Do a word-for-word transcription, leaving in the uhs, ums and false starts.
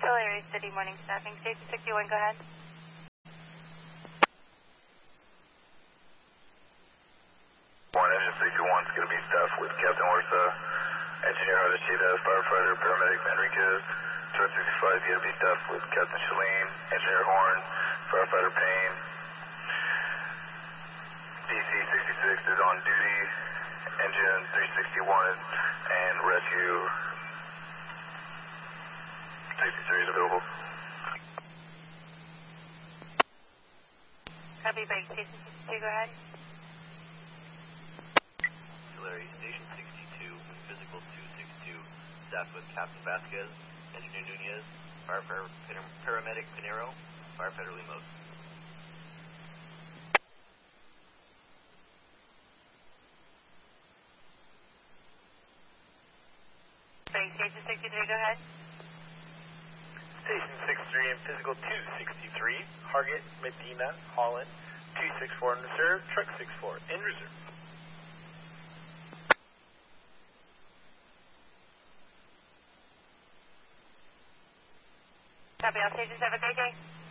Tulare City morning staffing. Station sixty-one, go ahead. One engine sixty-one is going to be staffed with Captain Orsa, Engineer Hardachita, Firefighter, Paramedic Enriquez. Truck sixty-five is going to be staffed with Captain Shalene, Engineer Horn, Firefighter Payne. D C sixty-six is on duty, engine three sixty-one, and rescue sixty-three is available. Copy, break. Station sixty-two, go ahead. Tulare Station sixty-two, physical two sixty-two, staffed with Captain Vasquez, Engineer Nunez, Firefighter Paramedic Pinero, Firefighter Lemos. Break. Station sixty-three, go ahead. Station sixty-three and physical two sixty-three, Hargett, Medina, Holland, two sixty-four in reserve, truck sixty-four in reserve. Copy, all stations, have a great day.